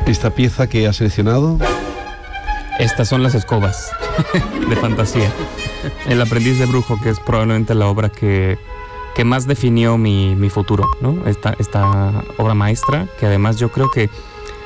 ¿Esta pieza que has seleccionado? Estas son las escobas de fantasía. El aprendiz de brujo, que es probablemente la obra que más definió mi futuro, ¿no? Esta obra maestra, que además yo creo que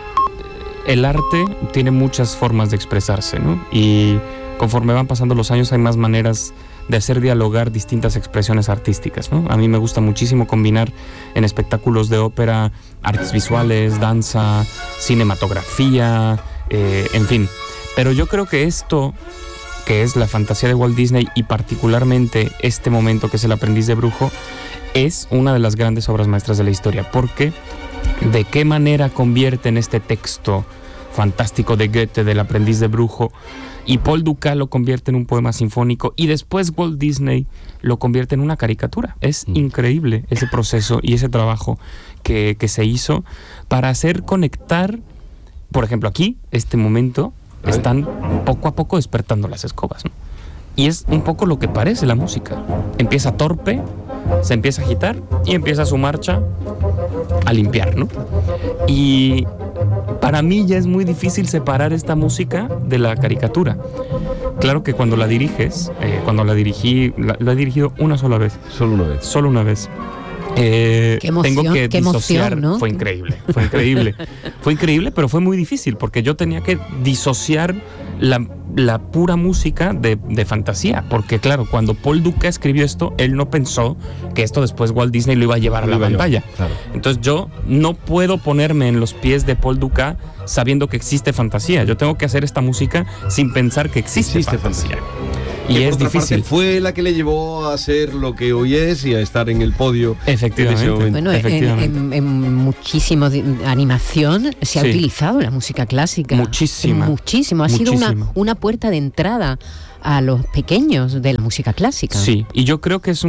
el arte tiene muchas formas de expresarse, ¿no? Y conforme van pasando los años hay más maneras de hacer dialogar distintas expresiones artísticas, ¿no? A mí me gusta muchísimo combinar en espectáculos de ópera artes visuales, danza, cinematografía, en fin. Pero yo creo que esto, que es la fantasía de Walt Disney y particularmente este momento que es El aprendiz de brujo, es una de las grandes obras maestras de la historia, porque de qué manera convierte en este texto fantástico de Goethe del aprendiz de brujo, y Paul Dukas lo convierte en un poema sinfónico, y después Walt Disney lo convierte en una caricatura. Es increíble ese proceso y ese trabajo que se hizo para hacer conectar, por ejemplo, aquí, este momento, están poco a poco despertando las escobas, ¿no? Y es un poco lo que parece la música. Empieza torpe, se empieza a agitar y empieza su marcha a limpiar, ¿no? Y para mí ya es muy difícil separar esta música de la caricatura. Claro que cuando la diriges, cuando la dirigí, la he dirigido una sola vez. Solo una vez. Solo una vez. Qué emoción, tengo que disociar, emoción, ¿no? Fue increíble, fue increíble, pero fue muy difícil porque yo tenía que disociar la pura música de fantasía, porque claro, cuando Paul Dukas escribió esto, él no pensó que esto después Walt Disney lo iba a llevar a la pantalla. Claro. Entonces yo no puedo ponerme en los pies de Paul Dukas sabiendo que existe fantasía. Yo tengo que hacer esta música sin pensar que existe fantasía. Y es difícil. Fue la que le llevó a ser lo que hoy es y a estar en el podio. Efectivamente. Bueno, en muchísimo animación se ha utilizado la música clásica. Muchísimo. Ha sido una puerta de entrada a los pequeños de la música clásica. Sí, y yo creo que es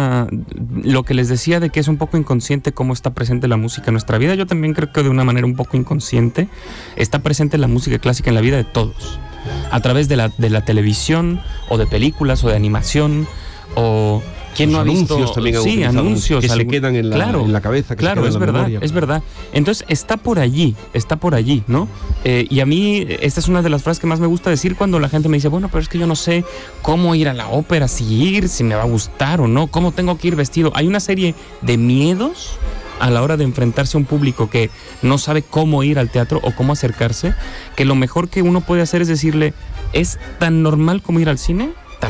lo que les decía de que es un poco inconsciente cómo está presente la música en nuestra vida. Yo también creo que de una manera un poco inconsciente está presente la música clásica en la vida de todos. A través de la televisión, o de películas, o de animación, o ¿quién no ha visto? También sí, anuncios que se quedan en la cabeza, que claro, se quedan en la memoria. Es verdad. Entonces está por allí, ¿no? Y a mí esta es una de las frases que más me gusta decir cuando la gente me dice, bueno, pero es que yo no sé cómo ir a la ópera, si me va a gustar o no, cómo tengo que ir vestido. Hay una serie de miedos a la hora de enfrentarse a un público que no sabe cómo ir al teatro o cómo acercarse, que lo mejor que uno puede hacer es decirle, es tan normal como ir al cine,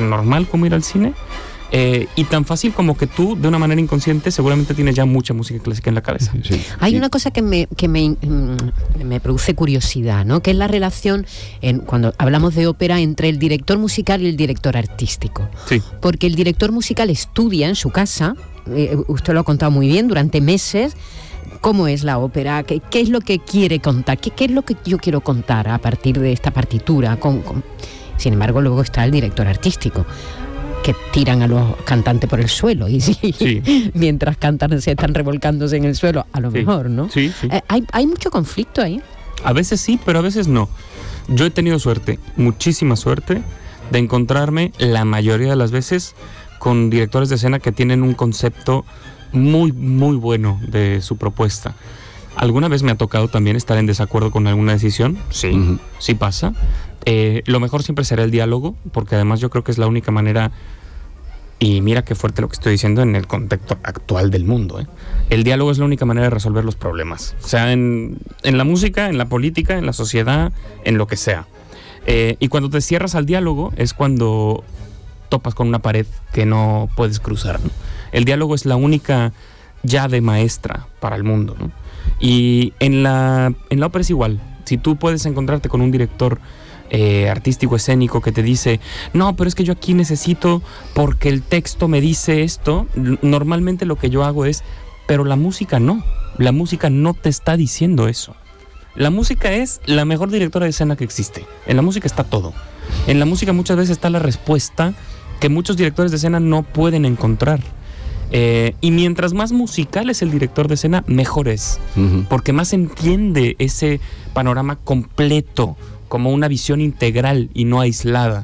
y tan fácil como que tú, de una manera inconsciente, seguramente tienes ya mucha música clásica en la cabeza. Sí. Hay una cosa que me produce curiosidad, ¿no? Que es la relación, cuando hablamos de ópera, entre el director musical y el director artístico. Sí. Porque el director musical estudia en su casa, usted lo ha contado muy bien, durante meses, cómo es la ópera, qué es lo que quiere contar, qué es lo que yo quiero contar a partir de esta partitura. Sin embargo, luego está el director artístico, que tiran a los cantantes por el suelo y mientras cantan se están revolcándose en el suelo, a lo mejor, ¿no? Sí. Hay mucho conflicto ahí. A veces sí, pero a veces no. Yo he tenido suerte, muchísima suerte, de encontrarme la mayoría de las veces con directores de escena que tienen un concepto muy, muy bueno de su propuesta. ¿Alguna vez me ha tocado también estar en desacuerdo con alguna decisión? Sí, sí pasa. Lo mejor siempre será el diálogo, porque además yo creo que es la única manera, y mira qué fuerte lo que estoy diciendo en el contexto actual del mundo, el diálogo es la única manera de resolver los problemas, o sea, en la música, en la política, en la sociedad, en lo que sea. Y cuando te cierras al diálogo es cuando topas con una pared que no puedes cruzar, ¿no? El diálogo es la única llave maestra para el mundo, ¿no? Y en la ópera es igual. Si tú puedes encontrarte con un director artístico, escénico, que te dice, no, pero es que yo aquí necesito porque el texto me dice esto, normalmente lo que yo hago es, pero la música no te está diciendo eso. La música es la mejor directora de escena que existe. En la música está todo. En la música muchas veces está la respuesta que muchos directores de escena no pueden encontrar. Y mientras más musical es el director de escena, mejor es. Porque más entiende ese panorama completo, como una visión integral y no aislada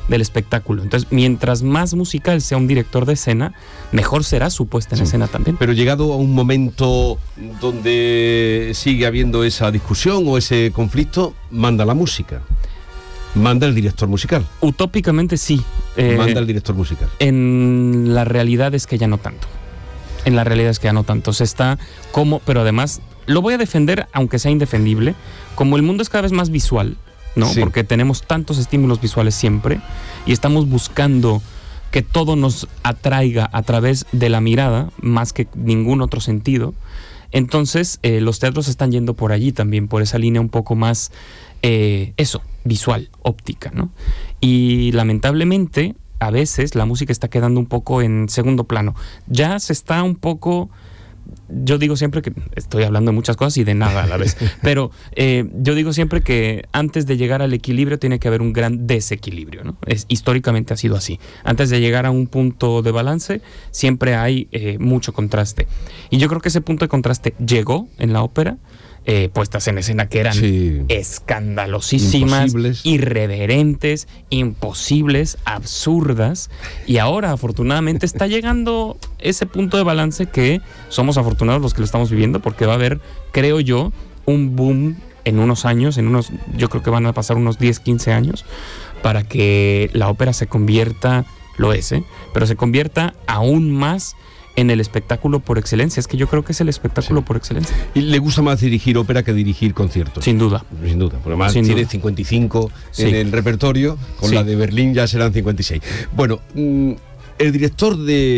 del espectáculo. Entonces, mientras más musical sea un director de escena, mejor será su puesta en escena también. Pero llegado a un momento donde sigue habiendo esa discusión o ese conflicto, manda la música. Manda el director musical. Utópicamente sí. Manda el director musical. En la realidad es que ya no tanto. Se está como, pero además, lo voy a defender aunque sea indefendible, como el mundo es cada vez más visual, ¿no? Sí. Porque tenemos tantos estímulos visuales siempre y estamos buscando que todo nos atraiga a través de la mirada más que ningún otro sentido. Entonces, los teatros están yendo por allí también, por esa línea un poco más, visual, óptica, ¿no? Y lamentablemente, a veces la música está quedando un poco en segundo plano. Ya se está un poco... Yo digo siempre que estoy hablando de muchas cosas y de nada a la vez, pero yo digo siempre que antes de llegar al equilibrio tiene que haber un gran desequilibrio, ¿no? Históricamente ha sido así. Antes de llegar a un punto de balance siempre hay mucho contraste. Y yo creo que ese punto de contraste llegó en la ópera, puestas en escena que eran escandalosísimas, irreverentes, imposibles, absurdas, y ahora afortunadamente está llegando ese punto de balance que somos afortunados los que lo estamos viviendo, porque va a haber, creo yo, un boom en unos años, yo creo que van a pasar unos 10, 15 años para que la ópera se convierta, pero se convierta aún más en el espectáculo por excelencia. Es que yo creo que es el espectáculo por excelencia. ¿Y le gusta más dirigir ópera que dirigir conciertos? Sin duda. Sin duda, porque además tiene 55 en el repertorio, con la de Berlín ya serán 56. Bueno, el director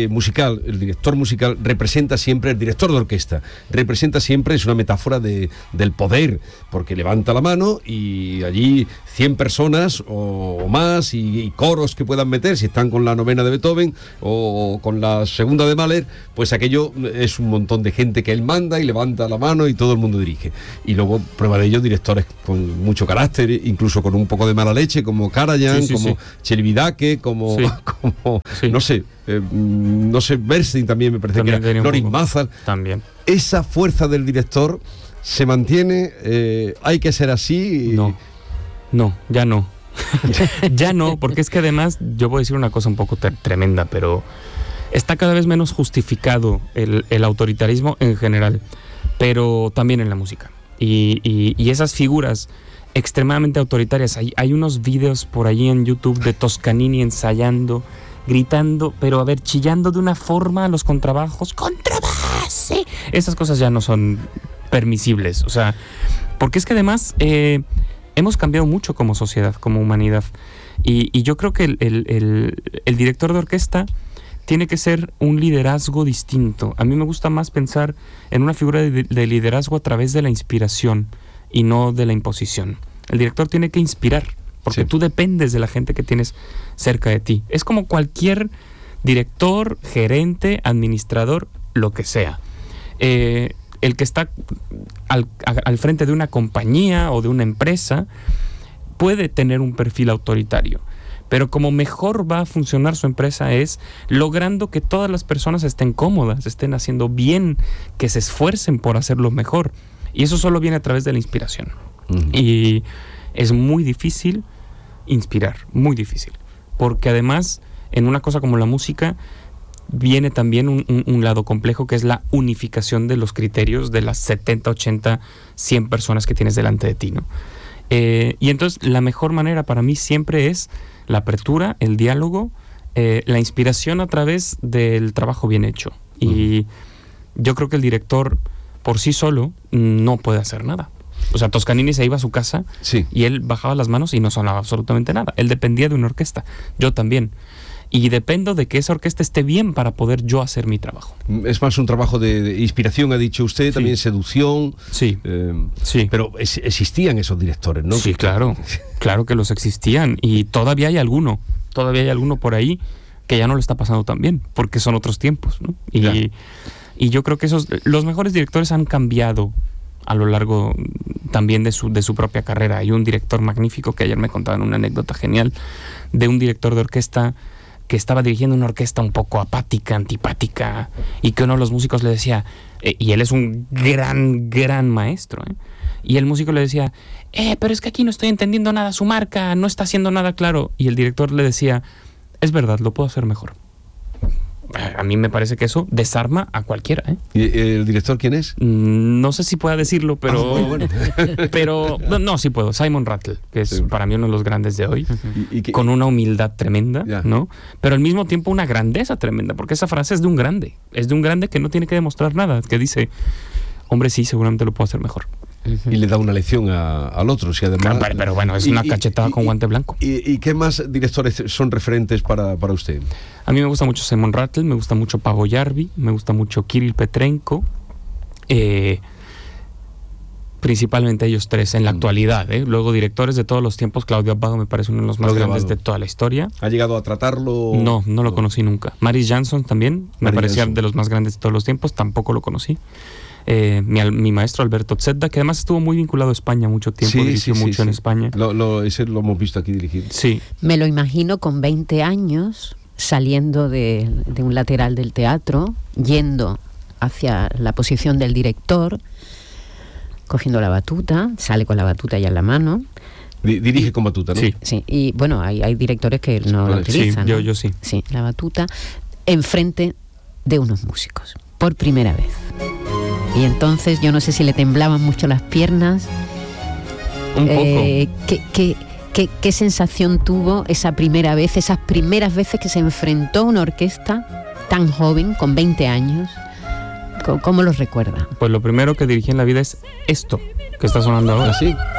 musical representa siempre, el director de orquesta, representa siempre, es una metáfora del poder, porque levanta la mano y allí 100 personas o más y coros que puedan meter, si están con la novena de Beethoven o con la segunda de Mahler, pues aquello es un montón de gente que él manda y levanta la mano y todo el mundo dirige. Y luego, prueba de ello, directores con mucho carácter, incluso con un poco de mala leche, como Karajan, como Celibidache, como no sé, Bernstein también me parece también que era, Lorin Mazar. También. Esa fuerza del director se mantiene, hay que ser así. No, ya no. Ya no, porque es que además, yo voy a decir una cosa un poco tremenda, pero está cada vez menos justificado el autoritarismo en general, pero también en la música. Y esas figuras extremadamente autoritarias, hay unos vídeos por allí en YouTube de Toscanini ensayando, gritando, pero a ver, chillando de una forma a los contrabajos, ¡contrabase! Esas cosas ya no son permisibles, o sea, porque es que además hemos cambiado mucho como sociedad, como humanidad, y yo creo que el director de orquesta tiene que ser un liderazgo distinto. A mí me gusta más pensar en una figura de liderazgo a través de la inspiración y no de la imposición. El director tiene que inspirar, porque tú dependes de la gente que tienes cerca de ti. Es como cualquier director, gerente, administrador, lo que sea. El que está al frente de una compañía o de una empresa puede tener un perfil autoritario, pero como mejor va a funcionar su empresa es logrando que todas las personas estén cómodas, estén haciendo bien, que se esfuercen por hacerlo mejor. Y eso solo viene a través de la inspiración. Y es muy difícil inspirar, muy difícil, porque además en una cosa como la música viene también un lado complejo, que es la unificación de los criterios de las 70, 80, 100 personas que tienes delante de ti, ¿no? Y entonces la mejor manera para mí siempre es la apertura, el diálogo, la inspiración a través del trabajo bien hecho. Y yo creo que el director por sí solo no puede hacer nada. O sea, Toscanini se iba a su casa y él bajaba las manos y no sonaba absolutamente nada. Él dependía de una orquesta, yo también. Y dependo de que esa orquesta esté bien para poder yo hacer mi trabajo. Es más un trabajo de inspiración, ha dicho usted, también seducción. Sí. Pero existían esos directores, ¿no? Sí, claro. Claro que los existían. Y todavía hay alguno por ahí que ya no lo está pasando tan bien, porque son otros tiempos, ¿no? Y yo creo que los mejores directores han cambiado a lo largo también de su propia carrera. Hay un director magnífico que ayer me contaban una anécdota genial de un director de orquesta que estaba dirigiendo una orquesta un poco apática, antipática, y que uno de los músicos le decía, y él es un gran maestro, Y el músico le decía, pero es que aquí no estoy entendiendo nada su marca, no está haciendo nada claro. Y el director le decía, es verdad, lo puedo hacer mejor. A mí me parece que eso desarma a cualquiera, ¿eh? ¿Y el director quién es? No sé si pueda decirlo, pero... bueno. Pero no, sí puedo. Simon Rattle, que es para mí uno de los grandes de hoy, con una humildad tremenda, ¿no? Pero al mismo tiempo una grandeza tremenda, porque esa frase es de un grande que no tiene que demostrar nada, que dice, hombre, sí, seguramente lo puedo hacer mejor. Y le da una lección al otro, si además... Pero bueno, es una cachetada con guante blanco. ¿Y qué más directores son referentes para usted? A mí me gusta mucho Simon Rattle, me gusta mucho Paavo Järvi, me gusta mucho Kirill Petrenko, principalmente ellos tres en la actualidad, ¿eh? Luego directores de todos los tiempos, Claudio Abbado me parece uno de los más grandes de toda la historia. ¿Ha llegado a tratarlo? No lo conocí nunca. Maris Jansson también, me parecía de los más grandes de todos los tiempos, tampoco lo conocí. Mi maestro Alberto Zedda, que además estuvo muy vinculado a España mucho tiempo, dirigió mucho en España. Ese lo hemos visto aquí dirigir. Sí. Me lo imagino con 20 años, saliendo de un lateral del teatro, yendo hacia la posición del director, cogiendo la batuta, sale con la batuta ya en la mano. Dirige con batuta, ¿no? Sí, y bueno, hay directores que no lo utilizan. Sí, yo sí. Sí, la batuta, enfrente de unos músicos, por primera vez. Y entonces yo no sé si le temblaban mucho las piernas. Un poco. ¿Qué sensación tuvo esa primera vez, esas primeras veces que se enfrentó a una orquesta tan joven, con 20 años? ¿Cómo lo recuerda? Pues lo primero que dirigí en la vida es esto que está sonando ahora. ¿Sí?